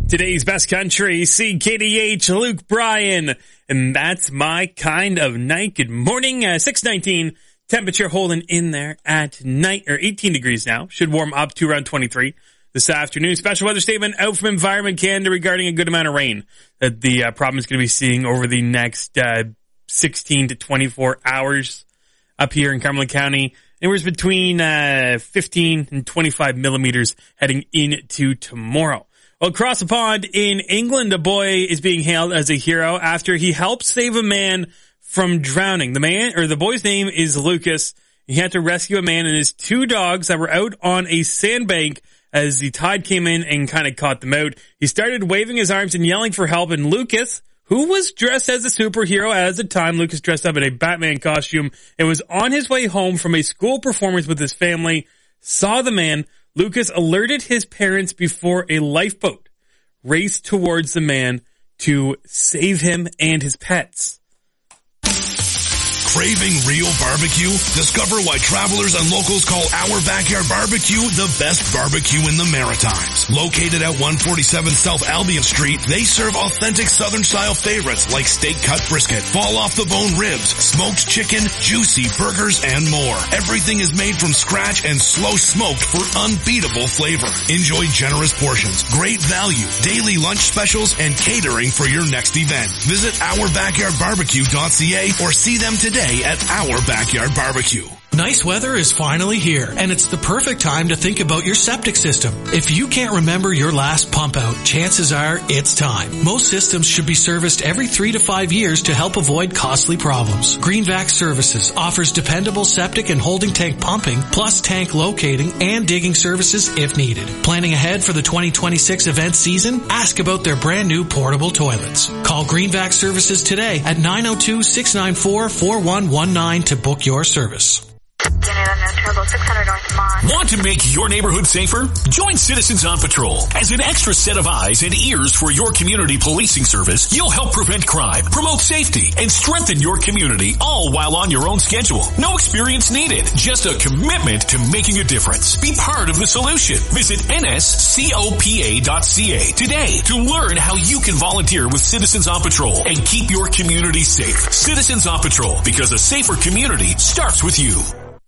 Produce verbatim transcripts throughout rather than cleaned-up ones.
Today's best country, C K D H, Luke Bryan, and that's my kind of night. Good morning, uh, six nineteen, temperature holding in there at night, or eighteen degrees now. Should warm up to around twenty-three this afternoon. Special weather statement out from Environment Canada regarding a good amount of rain that the uh, problem is going to be seeing over the next uh, sixteen to twenty-four hours up here in Cumberland County. It was between uh, fifteen and twenty-five millimeters heading into tomorrow. Well, across the pond in England, a boy is being hailed as a hero after he helped save a man from drowning. The man, or the boy's name is Lucas. He had to rescue a man and his two dogs that were out on a sandbank as the tide came in and kind of caught them out. He started waving his arms and yelling for help, and Lucas, who was dressed as a superhero at the time, Lucas dressed up in a Batman costume, and was on his way home from a school performance with his family, saw the man. Lucas alerted his parents before a lifeboat raced towards the man to save him and his pets. Craving real barbecue? Discover why travelers and locals call Our Backyard Barbecue the best barbecue in the Maritimes. Located at one forty-seven South Albion Street, they serve authentic Southern-style favorites like steak-cut brisket, fall-off-the-bone ribs, smoked chicken, juicy burgers, and more. Everything is made from scratch and slow-smoked for unbeatable flavor. Enjoy generous portions, great value, daily lunch specials, and catering for your next event. Visit our backyard barbecue dot c a or see them today at Our Backyard Barbecue. Nice weather is finally here, and it's the perfect time to think about your septic system. If you can't remember your last pump out, chances are it's time. Most systems should be serviced every three to five years to help avoid costly problems. Greenvac Services offers dependable septic and holding tank pumping, plus tank locating and digging services if needed. Planning ahead for the twenty twenty-six event season? Ask about their brand new portable toilets. Call Greenvac Services today at nine oh two, six nine four, four one one nine to book your service. Want to make your neighborhood safer? Join Citizens on Patrol. As an extra set of eyes and ears for your community policing service, you'll help prevent crime, promote safety, and strengthen your community, all while on your own schedule. No experience needed, just a commitment to making a difference. Be part of the solution. Visit N S copa dot c a today to learn how you can volunteer with Citizens on Patrol and keep your community safe. Citizens on Patrol, because a safer community starts with you.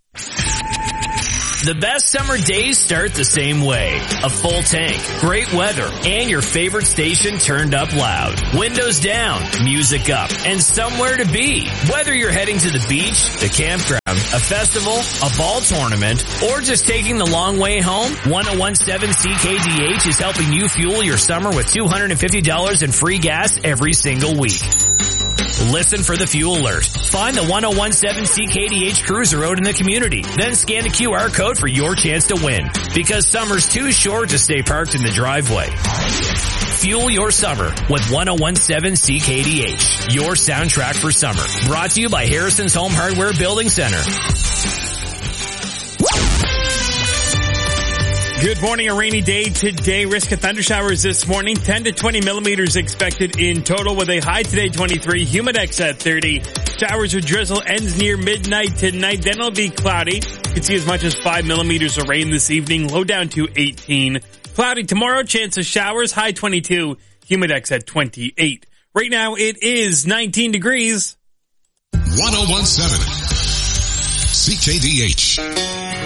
The best summer days start the same way. A full tank, great weather, and your favorite station turned up loud. Windows down, music up, and somewhere to be. Whether you're heading to the beach, the campground, a festival, a ball tournament, or just taking the long way home, ten seventeen C K D H is helping you fuel your summer with two hundred fifty dollars in free gas every single week. Listen for the fuel alert. Find the ten seventeen C K D H cruiser out in the community. Then scan the Q R code for your chance to win. Because summer's too short to stay parked in the driveway. Fuel your summer with ten seventeen C K D H. Your soundtrack for summer. Brought to you by Harrison's Home Hardware Building Center. Good morning. A rainy day today. Risk of thunder showers this morning. ten to twenty millimeters expected in total with a high today twenty-three. Humidex at thirty. Showers with drizzle ends near midnight tonight. Then it'll be cloudy. You can see as much as five millimeters of rain this evening. Low down to eighteen. Cloudy tomorrow. Chance of showers. High twenty-two. Humidex at twenty-eight. Right now it is nineteen degrees. ten seventeen C K D H.